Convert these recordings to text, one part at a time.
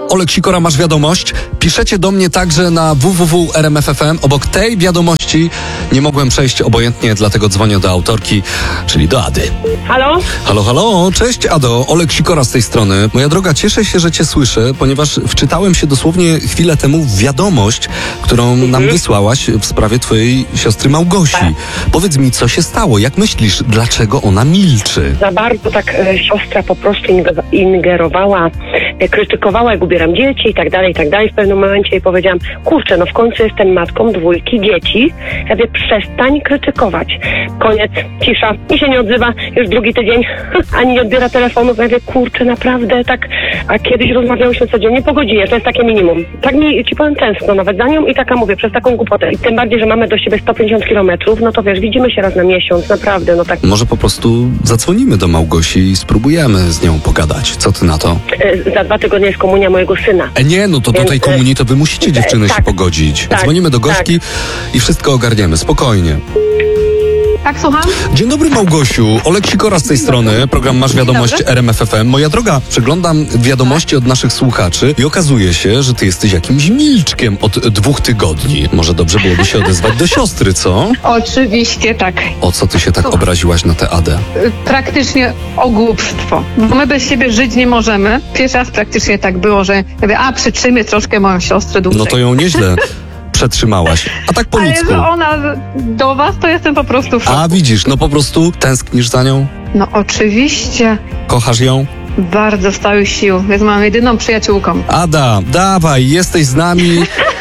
Olek Sikora, masz wiadomość? Piszecie do mnie także na www.rmf.fm. Obok tej wiadomości nie mogłem przejść obojętnie, dlatego dzwonię do autorki, czyli do Ady. Halo? Halo, halo, cześć Ado, Olek Sikora z tej strony. Moja droga, cieszę się, że cię słyszę, ponieważ wczytałem się dosłownie chwilę temu w wiadomość, którą nam wysłałaś w sprawie twojej siostry Małgosi. Tak. Powiedz mi, co się stało? Jak myślisz, dlaczego ona milczy? Za bardzo tak siostra po prostu ingerowała, krytykowała, jak ubieram dzieci i tak dalej, i tak dalej. W pewnym momencie jej powiedziałam, kurczę, no w końcu jestem matką 2 dzieci. Ja mówię, przestań krytykować. Koniec, cisza. I się nie odzywa już drugi tydzień, ani nie odbiera telefonów. Ja mówię, kurczę, naprawdę tak, a kiedyś rozmawiałyśmy codziennie po godzinie, to jest takie minimum. Tak mi, ci powiem, tęskno nawet za nią i taka mówię, przez taką głupotę. I tym bardziej, że mamy do siebie 150 kilometrów, no to wiesz, widzimy się raz na miesiąc, naprawdę, no tak. Może po prostu zadzwonimy do Małgosi i spróbujemy z nią pogadać. Co ty na to? Za 2 tygodnie jest komunia mojego syna. Nie, no to do Więc, tej komunii to wy musicie dziewczyny się tak, pogodzić. tak, Dzwonimy do gośki i wszystko ogarniemy, spokojnie. Tak, słucham? Dzień dobry Małgosiu, Olek Sikora z tej strony, program Masz Wiadomość RMF.fm. Moja droga, przeglądam wiadomości od naszych słuchaczy i okazuje się, że ty jesteś jakimś milczkiem od 2 tygodni. Może dobrze byłoby się odezwać do siostry, co? Oczywiście tak. O co ty się tak obraziłaś na tę Adę? Praktycznie o głupstwo. Bo my bez siebie żyć nie możemy. Pierwszy raz praktycznie tak było, że ja mówię, przytrzymię troszkę moją siostrę dłużej. No to ją nieźle przetrzymałaś. A tak po Ale ludzku. że ona do was, to jestem po prostu w szoku. A widzisz, no po prostu tęsknisz za nią? No oczywiście. Kochasz ją? Bardzo z całych sił. Jest moją jedyną przyjaciółką. Ada, dawaj, jesteś z nami.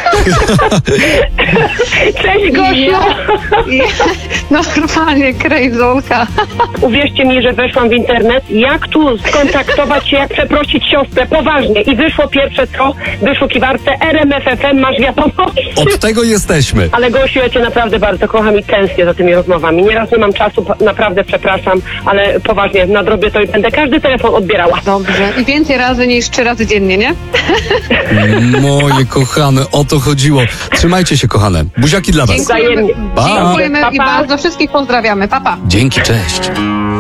Cześć Gosiu! Normalnie, krejzolka. Uwierzcie mi, że weszłam w internet, jak tu skontaktować się, jak przeprosić siostrę, poważnie. I wyszło pierwsze co, wyszukiwarce RMF.fm, masz wiadomość. Od tego jesteśmy. Ale Gosiu, ja cię naprawdę bardzo kocham i tęsknię za tymi rozmowami. Nieraz nie mam czasu, naprawdę przepraszam, ale poważnie, nadrobię to i będę każdy telefon odbierała. Dobrze. I więcej razy niż 3 razy dziennie, nie? Moje kochane, o to chodziło. Trzymajcie się, kochane. Buziaki dla was. Wzajemnie. Pa. Dziękujemy Pa, i pa. bardzo wszystkich pozdrawiamy. Pa, pa. Dzięki, cześć.